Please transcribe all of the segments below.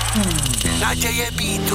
Naděje Beatu.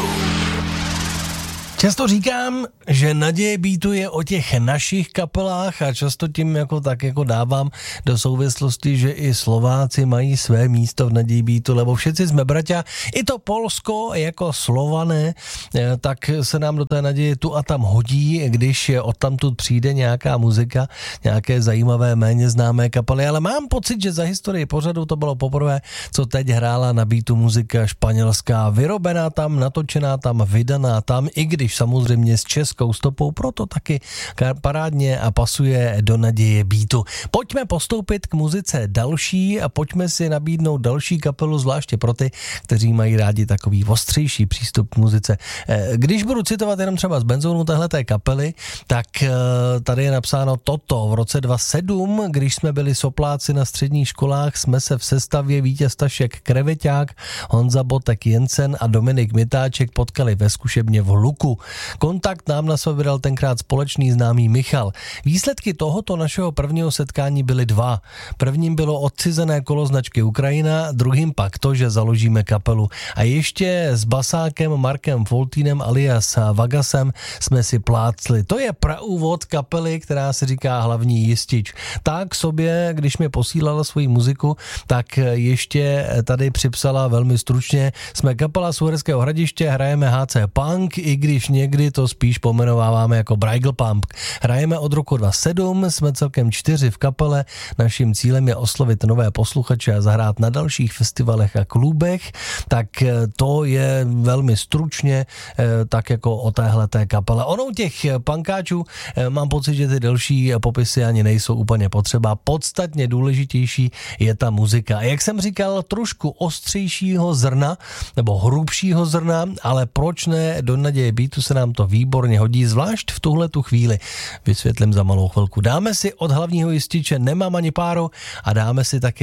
Často říkám, že naděje Beatu je o těch našich kapelách a často tím jako dávám do souvislosti, že i Slováci mají své místo v naději Beatu, lebo všetci jsme bratia. I to Polsko jako Slované, tak se nám do té naděje tu a tam hodí, když odtamtud přijde nějaká muzika, nějaké zajímavé, méně známé kapely, ale mám pocit, že za historii pořadu to bylo poprvé, co teď hrála na Beatu muzika španělská, vyrobená tam, natočená tam, vydaná tam, i když samozřejmě s českou stopou, proto taky parádně a pasuje do naděje Beatu. Pojďme postoupit k muzice další a pojďme si nabídnout další kapelu, zvláště pro ty, kteří mají rádi takový ostřejší přístup k muzice. Když budu citovat jenom třeba z Benzónu téhleté kapely, tak tady je napsáno toto. V roce 2007, když jsme byli sopláci na středních školách, jsme se v sestavě Vítěz Stašek Kreveťák, Honza Botek Jensen a Dominik Mitáček potkali ve zkušebně v Hluku. Kontakt nám na sebe dal tenkrát společný známý Michal. Výsledky tohoto našeho prvního setkání byly dva. Prvním bylo odcizené kolo značky Ukrajina, druhým pak to, že založíme kapelu. A ještě s basákem Markem Foltínem alias Vagasem jsme si plácli. To je praúvod kapely, která se říká Hlavní jistič. Tak sobě, když mi posílala svoji muziku, tak ještě tady připsala velmi stručně: jsme kapela z Uherského Hradiště, hrajeme HC Punk, i když někdy to spíš pomenováváme jako Brigel Pump. Hrajeme od roku 2007, jsme celkem 4 v kapele, naším cílem je oslovit nové posluchače a zahrát na dalších festivalech a klubech, tak to je velmi stručně tak jako o téhleté kapele. Ono těch punkáčů mám pocit, že ty další popisy ani nejsou úplně potřeba. Podstatně důležitější je ta muzika. Jak jsem říkal, trošku ostřejšího zrna, nebo hrubšího zrna, ale proč ne, do naděje Beatu se nám to výborně hodí, zvlášť v tuhletu chvíli. Vysvětlím za malou chvilku. Dáme si od Hlavního jističe Nemám ani páru a dáme si taky